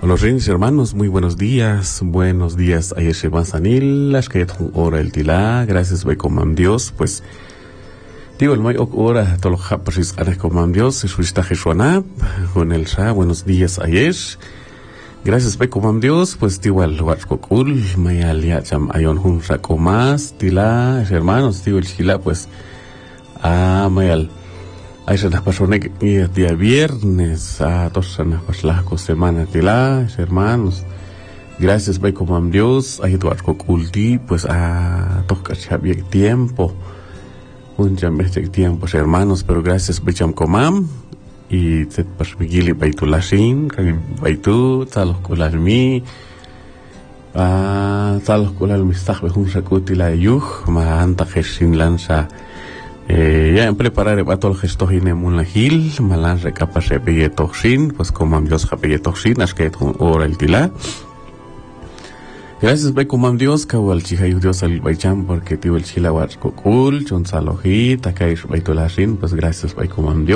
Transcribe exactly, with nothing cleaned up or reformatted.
Los reyes hermanos, muy buenos días, buenos días a Yeshua Sanil, las que hora el tila, gracias voy con Dios, pues digo el may hora todo lo japas anes con Dios, es vista Jeshuanab, con el Shah, buenos días a Yesh, gracias voy con Dios, pues digo el Huachcocul, mayal ya cham ayon hun más, tila, hermanos, digo el Shila, pues a mayal. Hay se las personas que día viernes a todas las las semanas de las hermanos. Gracias by como Dios, hay tu arco culti, pues a tocar bien tiempo. Un jam este tiempo, hermanos, pero gracias by jam comam y te permigili by tu lasin, by tu talos kulalmi. Ah, talos kulalmi stah by hun sakuti la yuh, ma anta sin lanza. Eh, ya en preparar el bato el gesto en el gil, malan recapaz de pegue toxin, pues como Dios ha pegue toxin, es que ahora el tila. Gracias, ve como Dios, que al chija Dios al baicham, porque tío el chila was cool, chon salojit, acá es baito la sin, pues gracias, ve como Dios.